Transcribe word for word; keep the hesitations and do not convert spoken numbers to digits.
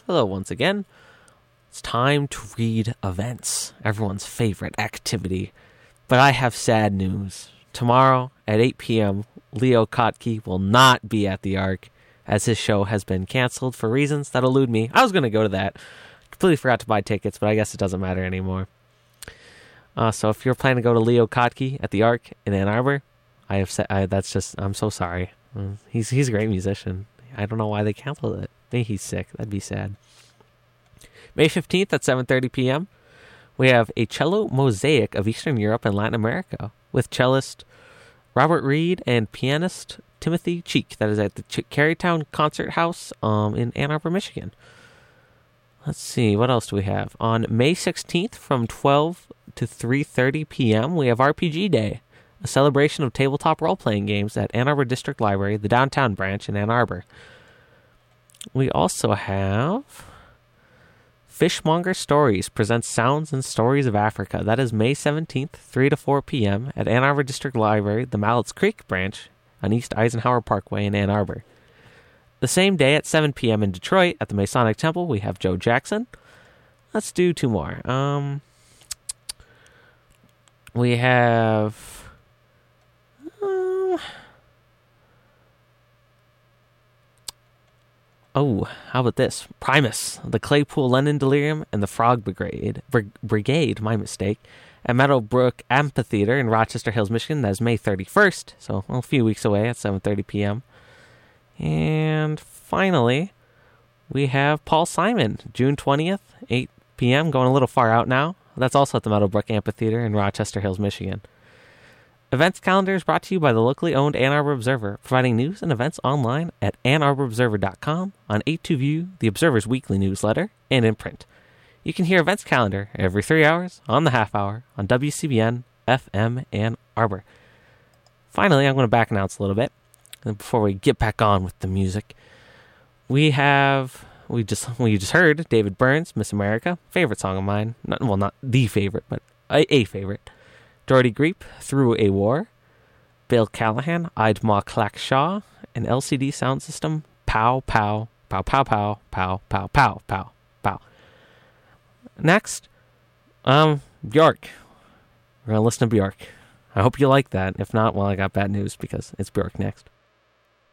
Hello once again. It's time to read events, everyone's favorite activity. But I have sad news. Tomorrow at eight p.m., Leo Kottke will not be at the Ark, as his show has been canceled for reasons that elude me. I was going to go to that. Completely forgot to buy tickets, but I guess it doesn't matter anymore. Uh, so if you're planning to go to Leo Kottke at the Ark in Ann Arbor, I have said I, that's just I'm so sorry. Uh, he's he's a great musician. I don't know why they canceled it. Maybe he's sick. That'd be sad. May fifteenth at seven thirty p.m., we have a cello mosaic of Eastern Europe and Latin America with cellist Robert Reed and pianist Timothy Cheek. That is at the Ch- Carytown Concert House um, in Ann Arbor, Michigan. Let's see, what else do we have? On May sixteenth from twelve to three thirty p.m., we have R P G Day, a celebration of tabletop role-playing games at Ann Arbor District Library, the downtown branch in Ann Arbor. We also have Fishmonger Stories presents Sounds and Stories of Africa. That is May seventeenth, three to four p.m. at Ann Arbor District Library, the Malletts Creek branch on East Eisenhower Parkway in Ann Arbor. The same day at seven p.m. in Detroit at the Masonic Temple, we have Joe Jackson. Let's do two more. Um, we have... Uh, oh, how about this? Primus, the Claypool Lennon Delirium, and the Frog Brigade, Brig- Brigade, my mistake, at Meadowbrook Amphitheater in Rochester Hills, Michigan. That is May thirty-first, so well, a few weeks away at seven thirty p.m. And finally, we have Paul Simon, June twentieth, eight p.m., going a little far out now. That's also at the Meadowbrook Amphitheater in Rochester Hills, Michigan. Events calendar is brought to you by the locally owned Ann Arbor Observer, providing news and events online at ann arbor observer dot com, on eight two View, the Observer's weekly newsletter, and in print. You can hear events calendar every three hours on the half hour on W C B N F M Ann Arbor. Finally, I'm going to back announce a little bit before we get back on with the music. We have we just we just heard David Byrne's Miss America, favorite song of mine. Not, well, not the favorite, but a, a favorite. Doherty Greep, Through a War. Bill Callahan, I'd Ma Clack Shaw, and L C D Sound System, Pow Pow Pow Pow Pow Pow Pow Pow Pow Pow. Next, um, Bjork. We're gonna listen to Bjork. I hope you like that. If not, well, I got bad news because it's Bjork next.